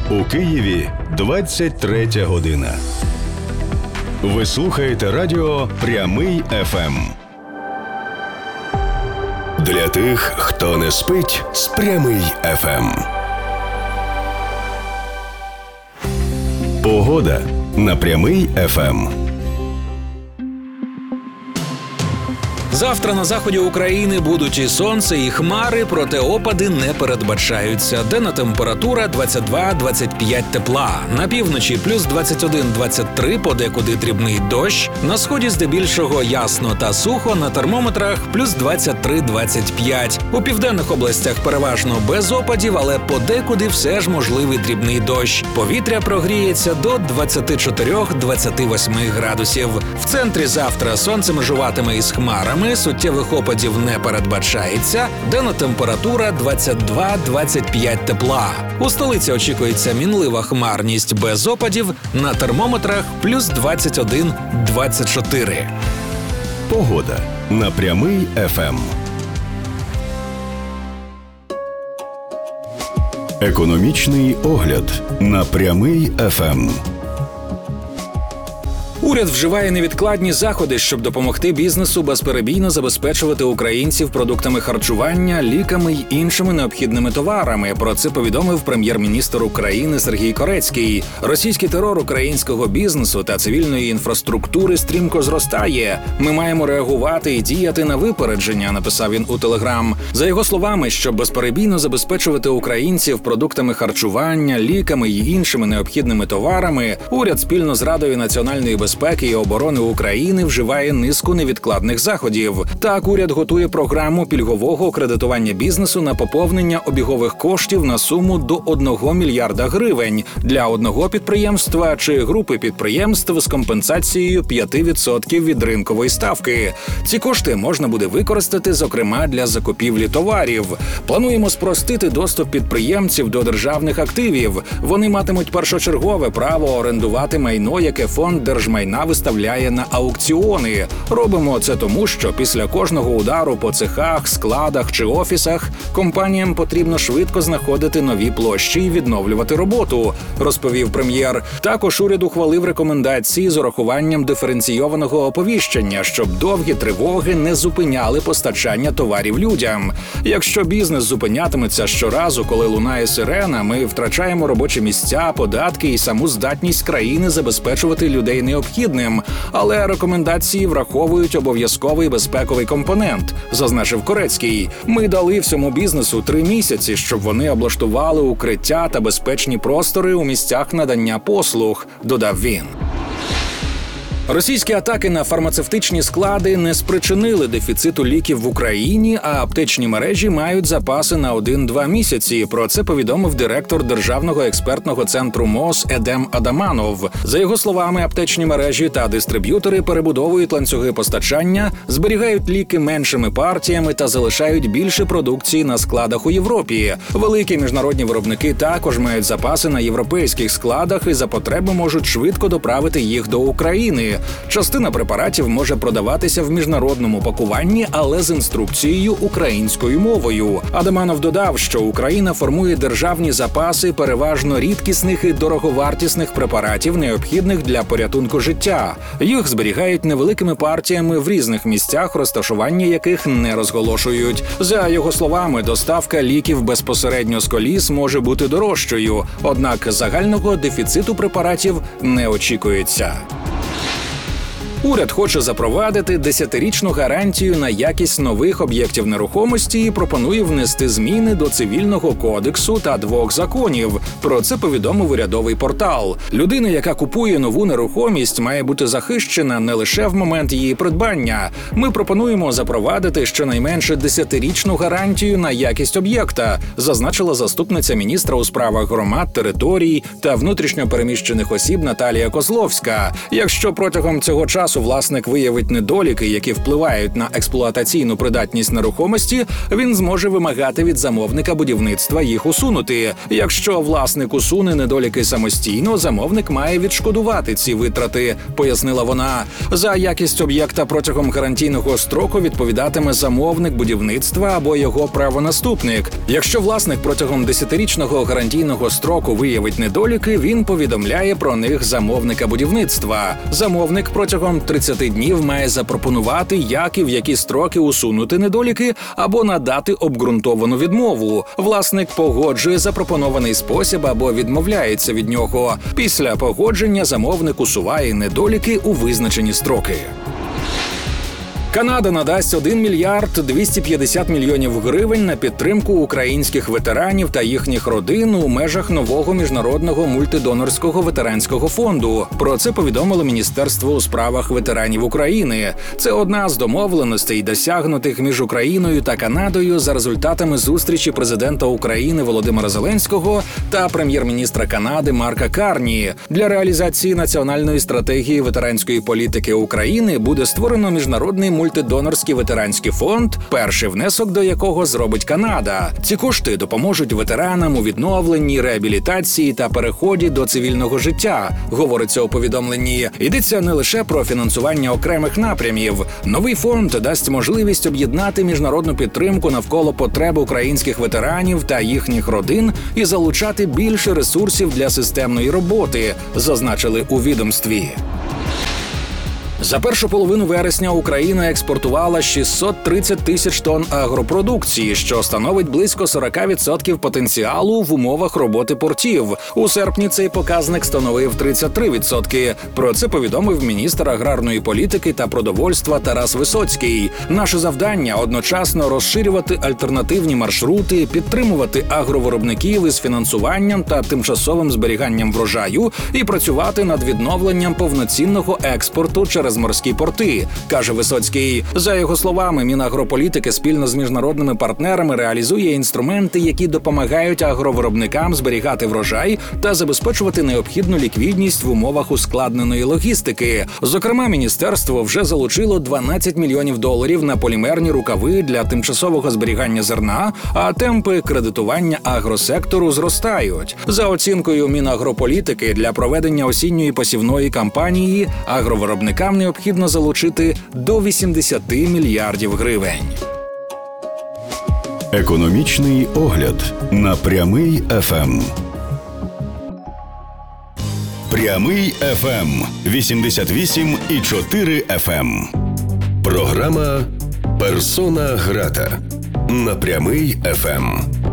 У Києві 23 година. Ви слухаєте радіо «Прямий ФМ». Для тих, хто не спить з «Прямий ФМ». Погода на «Прямий ФМ». Завтра на заході України будуть і сонце, і хмари, проте опади не передбачаються. Денна температура 22-25 тепла. На півночі плюс 21-23, подекуди дрібний дощ. На сході здебільшого ясно та сухо, на термометрах плюс 23-25. У південних областях переважно без опадів, але подекуди все ж можливий дрібний дощ. Повітря прогріється до 24-28 градусів. В центрі завтра сонце межуватиме із хмарами. Суттєвих опадів не передбачається. Денна температура 22-25 тепла. У столиці очікується мінлива хмарність без опадів. На термометрах плюс 21-24. Погода на «Прямий ФМ». Економічний огляд на «Прямий ФМ». Уряд вживає невідкладні заходи, щоб допомогти бізнесу безперебійно забезпечувати українців продуктами харчування, ліками й іншими необхідними товарами. Про це повідомив прем'єр-міністр України Сергій Корецький. Російський терор українського бізнесу та цивільної інфраструктури стрімко зростає. Ми маємо реагувати і діяти на випередження, написав він у Телеграм. За його словами, щоб безперебійно забезпечувати українців продуктами харчування, ліками й іншими необхідними товарами, уряд спільно з Радою національної безпеки і оборони України вживає низку невідкладних заходів. Так, уряд готує програму пільгового кредитування бізнесу на поповнення обігових коштів на суму до 1 мільярда гривень для одного підприємства чи групи підприємств з компенсацією 5% від ринкової ставки. Ці кошти можна буде використати, зокрема, для закупівлі товарів. Плануємо спростити доступ підприємців до державних активів. Вони матимуть першочергове право орендувати майно, яке фонд держмайна виставляє на аукціони. Робимо це тому, що після кожного удару по цехах, складах чи офісах компаніям потрібно швидко знаходити нові площі і відновлювати роботу, розповів прем'єр. Також уряд ухвалив рекомендації з урахуванням диференційованого оповіщення, щоб довгі тривоги не зупиняли постачання товарів людям. Якщо бізнес зупинятиметься щоразу, коли лунає сирена, ми втрачаємо робочі місця, податки і саму здатність країни забезпечувати людей необхідним. Але рекомендації враховують обов'язковий безпековий компонент, зазначив Корецький. Ми дали всьому бізнесу 3 місяці, щоб вони облаштували укриття та безпечні простори у місцях надання послуг, додав він. Російські атаки на фармацевтичні склади не спричинили дефіциту ліків в Україні, а аптечні мережі мають запаси на 1-2 місяці. Про це повідомив директор Державного експертного центру МОЗ Едем Адаманов. За його словами, аптечні мережі та дистриб'ютори перебудовують ланцюги постачання, зберігають ліки меншими партіями та залишають більше продукції на складах у Європі. Великі міжнародні виробники також мають запаси на європейських складах і за потреби можуть швидко доправити їх до України. Частина препаратів може продаватися в міжнародному пакуванні, але з інструкцією українською мовою. Адаманов додав, що Україна формує державні запаси переважно рідкісних і дороговартісних препаратів, необхідних для порятунку життя. Їх зберігають невеликими партіями в різних місцях, розташування яких не розголошують. За його словами, доставка ліків безпосередньо з коліс може бути дорожчою, однак загального дефіциту препаратів не очікується. Уряд хоче запровадити 10-річну гарантію на якість нових об'єктів нерухомості і пропонує внести зміни до Цивільного кодексу та 2 законів. Про це повідомив урядовий портал. Людина, яка купує нову нерухомість, має бути захищена не лише в момент її придбання. Ми пропонуємо запровадити щонайменше 10-річну гарантію на якість об'єкта, зазначила заступниця міністра у справах громад, територій та внутрішньо переміщених осіб Наталія Козловська. Якщо протягом цього часу часу власник виявить недоліки, які впливають на експлуатаційну придатність нерухомості, він зможе вимагати від замовника будівництва їх усунути. Якщо власник усуне недоліки самостійно, замовник має відшкодувати ці витрати, пояснила вона. За якість об'єкта протягом гарантійного строку відповідатиме замовник будівництва або його правонаступник. Якщо власник протягом 10-річного гарантійного строку виявить недоліки, він повідомляє про них замовника будівництва. Замовник протягом 30 днів має запропонувати, як і в які строки усунути недоліки або надати обґрунтовану відмову. Власник погоджує запропонований спосіб або відмовляється від нього. Після погодження замовник усуває недоліки у визначені строки. Канада надасть 1 мільярд 250 мільйонів гривень на підтримку українських ветеранів та їхніх родин у межах нового міжнародного мультидонорського ветеранського фонду. Про це повідомило Міністерство у справах ветеранів України. Це одна з домовленостей, досягнутих між Україною та Канадою за результатами зустрічі президента України Володимира Зеленського та прем'єр-міністра Канади Марка Карні. Для реалізації національної стратегії ветеранської політики України буде створено міжнародний мультидонорський ветеранський фонд, перший внесок до якого зробить Канада. Ці кошти допоможуть ветеранам у відновленні, реабілітації та переході до цивільного життя, говориться у повідомленні. Йдеться не лише про фінансування окремих напрямів. Новий фонд дасть можливість об'єднати міжнародну підтримку навколо потреб українських ветеранів та їхніх родин і залучати більше ресурсів для системної роботи, зазначили у відомстві. За першу половину вересня Україна експортувала 630 тисяч тонн агропродукції, що становить близько 40% потенціалу в умовах роботи портів. У серпні цей показник становив 33%. Про це повідомив міністр аграрної політики та продовольства Тарас Висоцький. Наше завдання – одночасно розширювати альтернативні маршрути, підтримувати агровиробників із фінансуванням та тимчасовим зберіганням врожаю і працювати над відновленням повноцінного експорту через морські порти, каже Висоцький. За його словами, Мінагрополітики спільно з міжнародними партнерами реалізує інструменти, які допомагають агровиробникам зберігати врожай та забезпечувати необхідну ліквідність в умовах ускладненої логістики. Зокрема, міністерство вже залучило $12 мільйонів на полімерні рукави для тимчасового зберігання зерна, а темпи кредитування агросектору зростають. За оцінкою Мінагрополітики, для проведення осінньої посівної кампанії агровиробникам необхідно залучити до 80 мільярдів гривень. Економічний огляд на Прямий ФМ. Прямий ФМ 88,4 ФМ. Програма «Персона грата» на Прямий ФМ.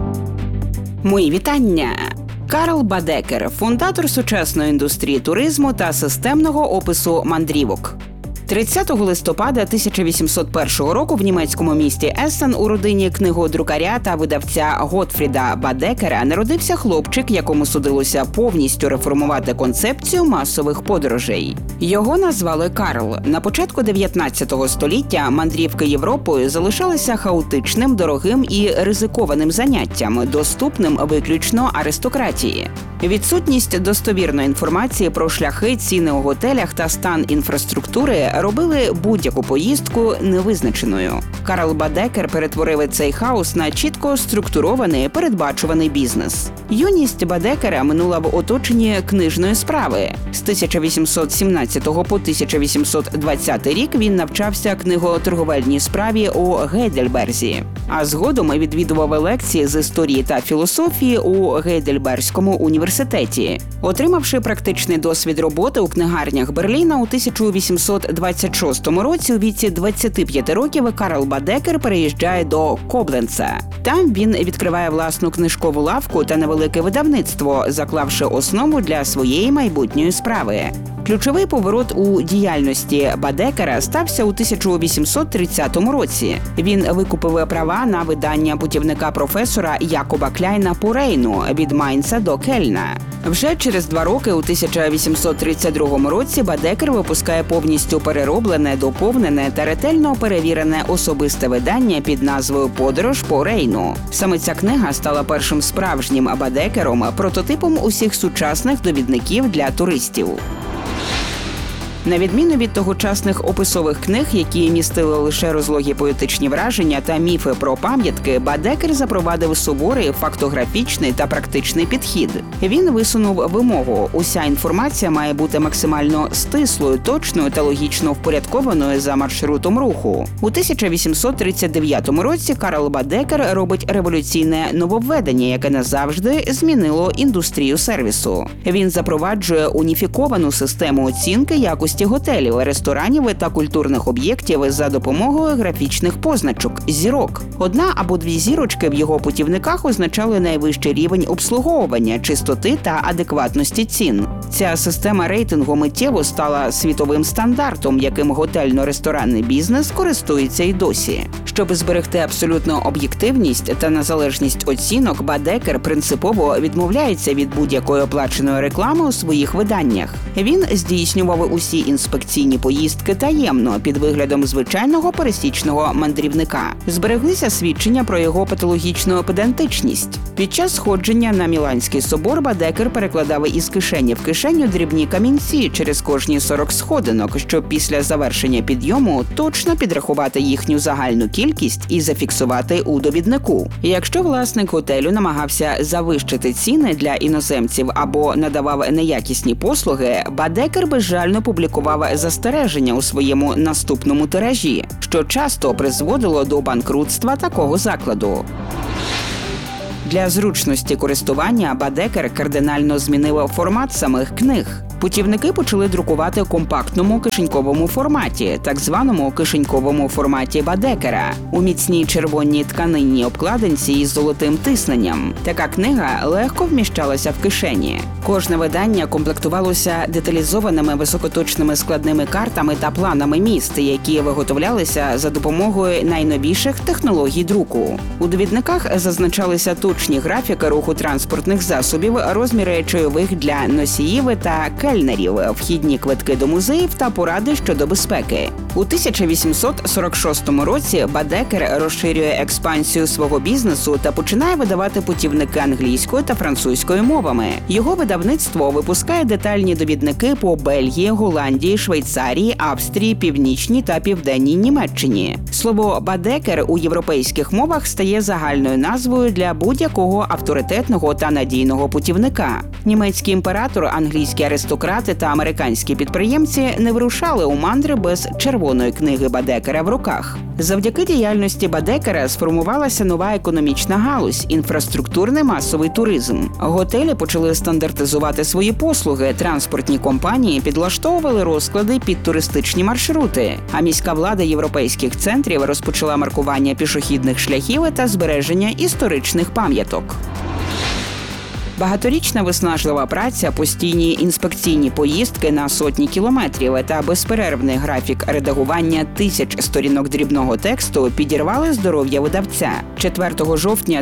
Мої вітання! Карл Бадекер – фундатор сучасної індустрії туризму та системного опису мандрівок. 30 листопада 1801 року в німецькому місті Ессен у родині книгодрукаря та видавця Готфріда Бадекера народився хлопчик, якому судилося повністю реформувати концепцію масових подорожей. Його назвали Карл. На початку 19 століття мандрівки Європою залишалися хаотичним, дорогим і ризикованим заняттям, доступним виключно аристократії. Відсутність достовірної інформації про шляхи, ціни у готелях та стан інфраструктури робили будь-яку поїздку невизначеною. Карл Бадекер перетворив цей хаос на чітко структурований, передбачуваний бізнес. Юність Бадекера минула в оточенні книжної справи. З 1817 по 1820 рік він навчався книготорговельній справі у Гейдельберзі, а згодом відвідував лекції з історії та філософії у Гейдельберзькому університеті. Отримавши практичний досвід роботи у книгарнях Берліна, у 1826 році у віці 25 років Карл Бадекер переїжджає до Кобленца. Там він відкриває власну книжкову лавку та невелике видавництво, заклавши основу для своєї майбутньої справи. Ключовий поворот у діяльності Бадекера стався у 1830 році. Він викупив права на видання путівника професора Якоба Кляйна по Рейну від Майнца до Кельна. Вже через 2 роки, у 1832 році, Бадекер випускає повністю перероблене, доповнене та ретельно перевірене особисте видання під назвою «Подорож по Рейну». Саме ця книга стала першим справжнім Бадекером, прототипом усіх сучасних довідників для туристів. На відміну від тогочасних описових книг, які містили лише розлогі поетичні враження та міфи про пам'ятки, Бадекер запровадив суворий фактографічний та практичний підхід. Він висунув вимогу: уся інформація має бути максимально стислою, точною та логічно впорядкованою за маршрутом руху. У 1839 році Карл Бадекер робить революційне нововведення, яке назавжди змінило індустрію сервісу. Він запроваджує уніфіковану систему оцінки якості готелів, ресторанів та культурних об'єктів за допомогою графічних позначок – зірок. Одна або дві зірочки в його путівниках означали найвищий рівень обслуговування, чистоти та адекватності цін. Ця система рейтингу миттєво стала світовим стандартом, яким готельно-ресторанний бізнес користується й досі. Щоб зберегти абсолютну об'єктивність та незалежність оцінок, Бадекер принципово відмовляється від будь-якої оплаченої реклами у своїх виданнях. Він здійснював усі інспекційні поїздки таємно, під виглядом звичайного пересічного мандрівника. Збереглися свідчення про його патологічну педантичність. Під час сходження на Міланський собор Бадекер перекладав із кишені в кишеню дрібні камінці через кожні 40 сходинок, щоб після завершення підйому точно підрахувати їхню загальну кількість і зафіксувати у довіднику. Якщо власник готелю намагався завищити ціни для іноземців або надавав неякісні послуги, Бадекер безжально публікував застереження у своєму наступному тиражі, що часто призводило до банкрутства такого закладу. Для зручності користування Бадекер кардинально змінив формат самих книг. Путівники почали друкувати у компактному кишеньковому форматі, так званому кишеньковому форматі Бадекера, у міцній червоній тканинній обкладинці із золотим тисненням. Така книга легко вміщалася в кишені. Кожне видання комплектувалося деталізованими високоточними складними картами та планами міст, які виготовлялися за допомогою найновіших технологій друку. У довідниках зазначалися точні графіки руху транспортних засобів, розміри чайових для носіїв та кельнерів, вхідні квитки до музеїв та поради щодо безпеки. У 1846 році Бадекер розширює експансію свого бізнесу та починає видавати путівники англійською та французькою мовами. Його видавництво випускає детальні довідники по Бельгії, Голландії, Швейцарії, Австрії, Північній та Південній Німеччині. Слово «Бадекер» у європейських мовах стає загальною назвою для будь-якого авторитетного та надійного путівника. Німецький імператор, англійські аристократи та американські підприємці не вирушали у мандри без червоної книги Бадекера в руках. Завдяки діяльності Бадекера сформувалася нова економічна галузь – інфраструктурний масовий туризм. Готелі почали стандартизувати свої послуги, транспортні компанії підлаштовували розклади під туристичні маршрути, а міська влада європейських центрів розпочала маркування пішохідних шляхів та збереження історичних пам'яток. Багаторічна виснажлива праця, постійні інспекційні поїздки на сотні кілометрів та безперервний графік редагування тисяч сторінок дрібного тексту підірвали здоров'я видавця. 4 жовтня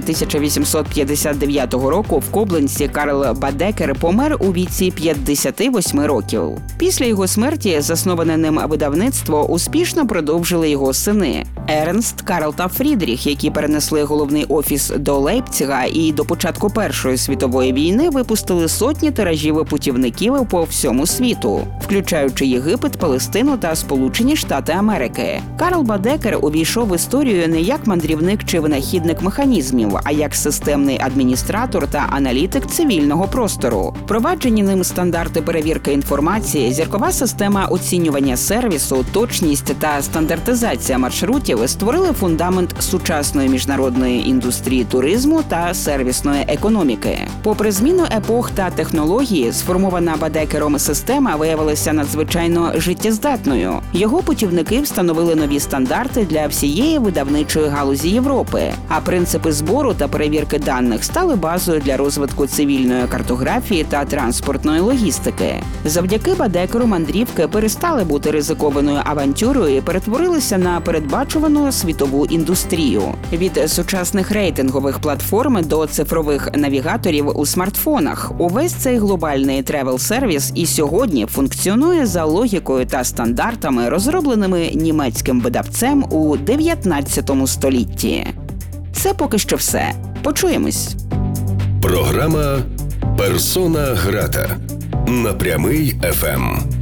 1859 року в Кобленці Карл Бадекер помер у віці 58 років. Після його смерті засноване ним видавництво успішно продовжили його сини – Ернст, Карл та Фрідріх, які перенесли головний офіс до Лейпцига і до початку Першої світової війни випустили сотні тиражів путівників по всьому світу, включаючи Єгипет, Палестину та Сполучені Штати Америки. Карл Бадекер увійшов в історію не як мандрівник чи винахідник механізмів, а як системний адміністратор та аналітик цивільного простору. Впроваджені ним стандарти перевірки інформації, зіркова система оцінювання сервісу, точність та стандартизація маршрутів створили фундамент сучасної міжнародної індустрії туризму та сервісної економіки. Попри зміну епох та технології, сформована Бадекером система виявилася надзвичайно життєздатною. Його путівники встановили нові стандарти для всієї видавничої галузі Європи, а принципи збору та перевірки даних стали базою для розвитку цивільної картографії та транспортної логістики. Завдяки Бадекеру мандрівки перестали бути ризикованою авантюрою і перетворилися на передбачувану світову індустрію. Від сучасних рейтингових платформ до цифрових навігаторів у смартфонах. Увесь цей глобальний тревел-сервіс і сьогодні функціонує за логікою та стандартами, розробленими німецьким видавцем у 19 столітті. Це поки що все. Почуємось. Програма «Персона грата» на Прямий ФМ.